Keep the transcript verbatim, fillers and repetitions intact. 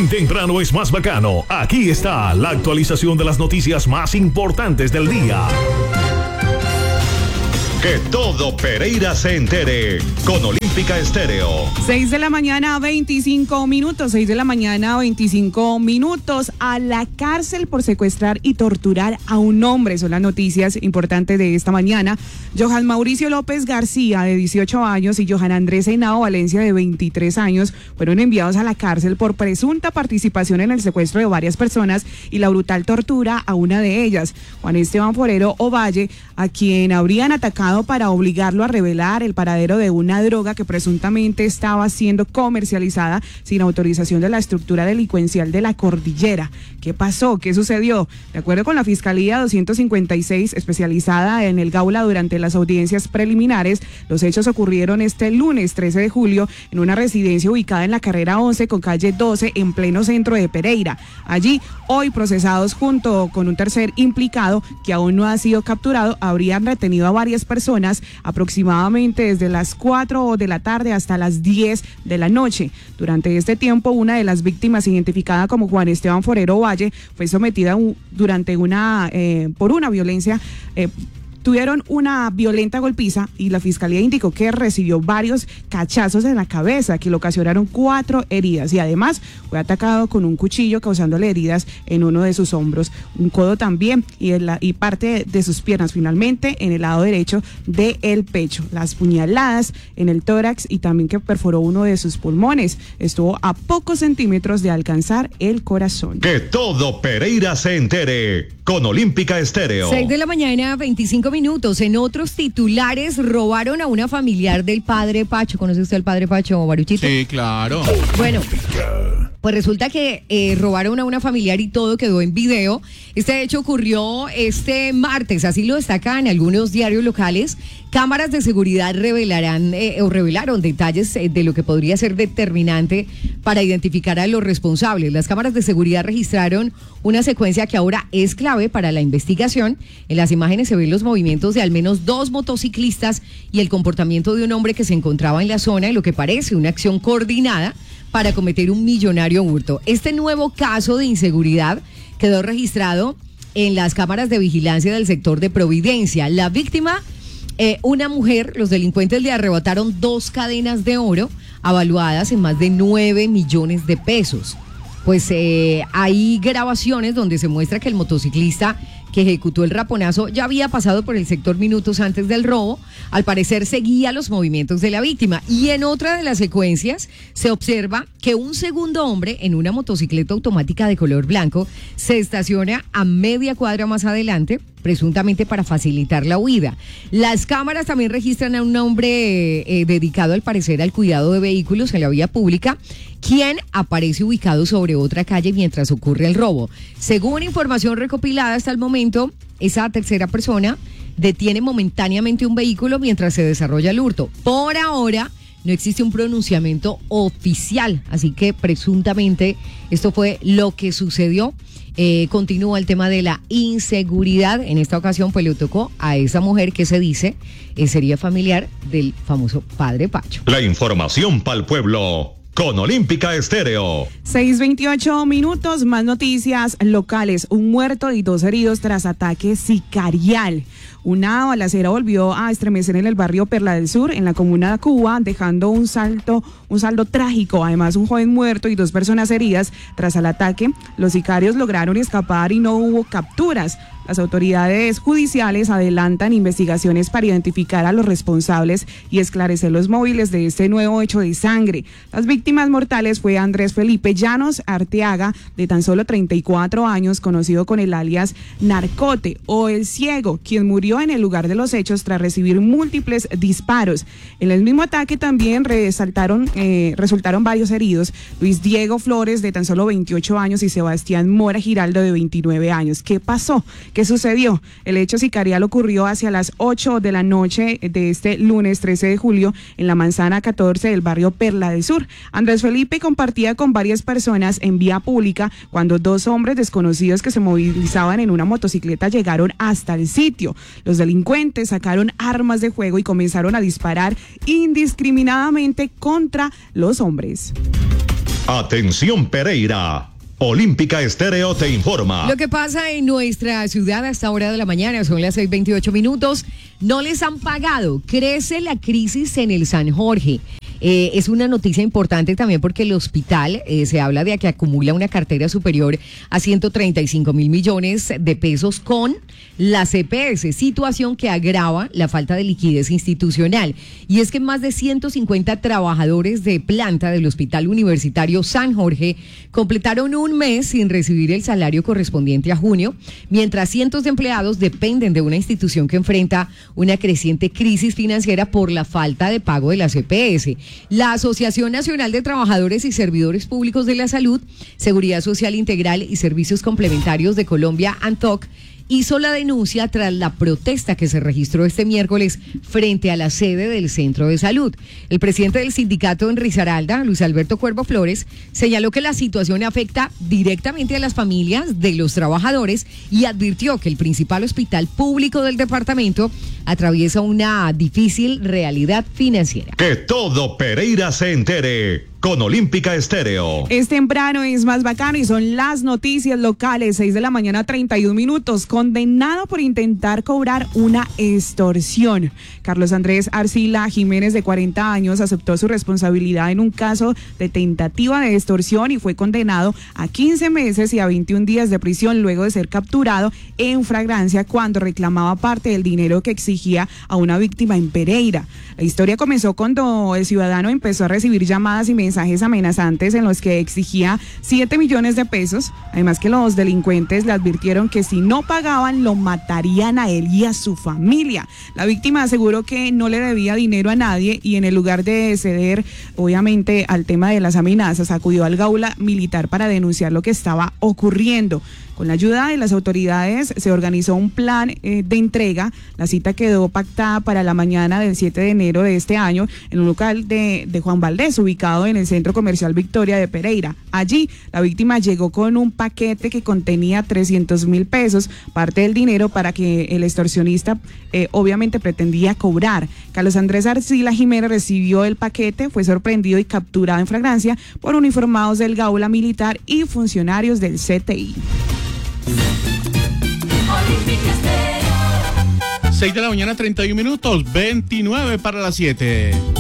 Bien temprano es más bacano. Aquí está la actualización de las noticias más importantes del día. Que todo Pereira se entere con Olímpica Estéreo. seis de la mañana, veinticinco minutos. seis de la mañana, veinticinco minutos. A la cárcel por secuestrar y torturar a un hombre. Son las noticias importantes de esta mañana. Johan Mauricio López García, de dieciocho años, y Johan Andrés Henao Valencia, de veintitrés años, fueron enviados a la cárcel por presunta participación en el secuestro de varias personas y la brutal tortura a una de ellas, Juan Esteban Forero Ovalle, a quien habrían atacado para obligarlo a revelar el paradero de una droga que presuntamente estaba siendo comercializada sin autorización de la estructura delincuencial de la Cordillera. ¿Qué pasó? ¿Qué sucedió? De acuerdo con la Fiscalía doscientos cincuenta y seis, especializada en el Gaula durante las audiencias preliminares, los hechos ocurrieron este lunes trece de julio en una residencia ubicada en la carrera once con calle doce en pleno centro de Pereira. Allí, hoy procesados junto con un tercer implicado que aún no ha sido capturado, habrían retenido a varias personas personas aproximadamente desde las cuatro de la tarde hasta las diez de la noche. Durante este tiempo, una de las víctimas, identificada como Juan Esteban Forero Valle, fue sometida durante una eh, por una violencia eh, Tuvieron una violenta golpiza y la fiscalía indicó que recibió varios cachazos en la cabeza que le ocasionaron cuatro heridas y además fue atacado con un cuchillo causándole heridas en uno de sus hombros, un codo también y, en la, y parte de sus piernas, finalmente en el lado derecho del pecho. Las puñaladas en el tórax y también que perforó uno de sus pulmones. Estuvo a pocos centímetros de alcanzar el corazón. Que todo Pereira se entere con Olímpica Estéreo. seis de la mañana, veinticinco minutos. En otros titulares, robaron a una familiar del padre Pacho. ¿Conoce usted al padre Pacho, Baruchito? Sí, claro. Bueno, pues resulta que eh, robaron a una familiar y todo quedó en video. Este hecho ocurrió este martes, así lo destacan algunos diarios locales. Cámaras de seguridad revelarán eh, o revelaron detalles eh, de lo que podría ser determinante para identificar a los responsables. Las cámaras de seguridad registraron una secuencia que ahora es clave para la investigación. En las imágenes se ven los movimientos de al menos dos motociclistas y el comportamiento de un hombre que se encontraba en la zona en lo que parece una acción coordinada para cometer un millonario hurto. Este nuevo caso de inseguridad quedó registrado en las cámaras de vigilancia del sector de Providencia. La víctima, eh, una mujer, los delincuentes le arrebataron dos cadenas de oro avaluadas en más de nueve millones de pesos. Pues eh, hay grabaciones donde se muestra que el motociclista que ejecutó el raponazo ya había pasado por el sector minutos antes del robo. Al parecer seguía los movimientos de la víctima. Y en otra de las secuencias se observa que un segundo hombre en una motocicleta automática de color blanco se estaciona a media cuadra más adelante, presuntamente para facilitar la huida. Las cámaras también registran a un hombre eh, dedicado al parecer al cuidado de vehículos en la vía pública, quien aparece ubicado sobre otra calle mientras ocurre el robo. Según información recopilada hasta el momento, esa tercera persona detiene momentáneamente un vehículo mientras se desarrolla el hurto. Por ahora no existe un pronunciamiento oficial, así que presuntamente esto fue lo que sucedió. Eh, continúa el tema de la inseguridad. En esta ocasión pues le tocó a esa mujer que se dice eh, sería familiar del famoso padre Pacho. La información para el pueblo con Olímpica Estéreo. seis veintiocho minutos, más noticias locales. Un muerto y dos heridos tras ataque sicarial. Una balacera volvió a estremecer en el barrio Perla del Sur, en la comuna de Cuba, dejando un salto, un saldo trágico. Además, un joven muerto y dos personas heridas tras el ataque. Los sicarios lograron escapar y no hubo capturas. Las autoridades judiciales adelantan investigaciones para identificar a los responsables y esclarecer los móviles de este nuevo hecho de sangre. Las víctimas mortales fue Andrés Felipe Llanos Arteaga, de tan solo treinta y cuatro años, conocido con el alias Narcote o El Ciego, quien murió en el lugar de los hechos tras recibir múltiples disparos. En el mismo ataque también resaltaron, eh, resultaron varios heridos: Luis Diego Flores, de tan solo veintiocho años, y Sebastián Mora Giraldo, de veintinueve años. ¿Qué pasó? ¿Qué sucedió? El hecho sicarial ocurrió hacia las ocho de la noche de este lunes trece de julio en la manzana catorce del barrio Perla del Sur. Andrés Felipe compartía con varias personas en vía pública cuando dos hombres desconocidos que se movilizaban en una motocicleta llegaron hasta el sitio. Los delincuentes sacaron armas de fuego y comenzaron a disparar indiscriminadamente contra los hombres. Atención Pereira. Olímpica Estéreo te informa. Lo que pasa en nuestra ciudad a esta hora de la mañana, son las seis veintiocho minutos, no les han pagado. Crece la crisis en el San Jorge. Eh, es una noticia importante también porque el hospital eh, se habla de que acumula una cartera superior a ciento treinta y cinco mil millones de pesos con la C P S, situación que agrava la falta de liquidez institucional. Y es que más de ciento cincuenta trabajadores de planta del Hospital Universitario San Jorge completaron un mes sin recibir el salario correspondiente a junio, mientras cientos de empleados dependen de una institución que enfrenta una creciente crisis financiera por la falta de pago de la C P S. La Asociación Nacional de Trabajadores y Servidores Públicos de la Salud, Seguridad Social Integral y Servicios Complementarios de Colombia, ANTOC, hizo la denuncia tras la protesta que se registró este miércoles frente a la sede del centro de salud. El presidente del sindicato en Risaralda, Luis Alberto Cuervo Flores, señaló que la situación afecta directamente a las familias de los trabajadores y advirtió que el principal hospital público del departamento atraviesa una difícil realidad financiera. Que todo Pereira se entere con Olímpica Estéreo. Es temprano, es más bacano y son las noticias locales, seis de la mañana, treinta y un minutos. Condenado por intentar cobrar una extorsión. Carlos Andrés Arcila Jiménez, de cuarenta años, aceptó su responsabilidad en un caso de tentativa de extorsión y fue condenado a quince meses y a veintiún días de prisión luego de ser capturado en flagrancia cuando reclamaba parte del dinero que exigía a una víctima en Pereira. La historia comenzó cuando el ciudadano empezó a recibir llamadas y mensajes amenazantes en los que exigía siete millones de pesos, además que los delincuentes le advirtieron que si no pagaban lo matarían a él y a su familia. La víctima aseguró que no le debía dinero a nadie y en el lugar de ceder obviamente al tema de las amenazas acudió al Gaula Militar para denunciar lo que estaba ocurriendo. Con la ayuda de las autoridades se organizó un plan eh, de entrega. La cita quedó pactada para la mañana del siete de enero de este año en un local de, de Juan Valdés, ubicado en el Centro Comercial Victoria de Pereira. Allí, la víctima llegó con un paquete que contenía trescientos mil pesos, parte del dinero para que el extorsionista eh, obviamente pretendía cobrar. Carlos Andrés Arcila Jiménez recibió el paquete, fue sorprendido y capturado en flagrancia por uniformados del Gaula Militar y funcionarios del C T I. seis de la mañana, treinta y un minutos, veintinueve para las siete.